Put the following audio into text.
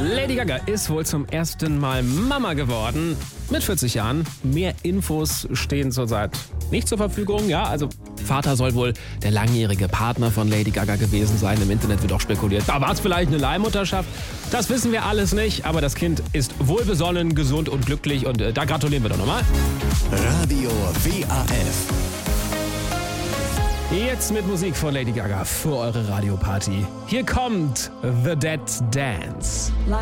Lady Gaga ist wohl zum ersten Mal Mama geworden. Mit 40 Jahren. Mehr Infos stehen zurzeit nicht zur Verfügung. Ja, also Vater soll wohl der langjährige Partner von Lady Gaga gewesen sein. Im Internet wird auch spekuliert, da war es vielleicht eine Leihmutterschaft. Das wissen wir alles nicht, aber das Kind ist wohlbesonnen, gesund und glücklich und da gratulieren wir doch nochmal. Radio WAF. Jetzt mit Musik von Lady Gaga für eure Radioparty. Hier kommt The Dead Dance.